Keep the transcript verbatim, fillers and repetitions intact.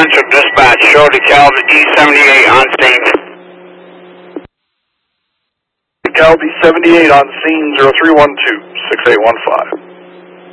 Central Dispatch, show DeKalb D seventy-eight on scene. DeKalb D seventy-eight on scene, zero three one two, six eight one five.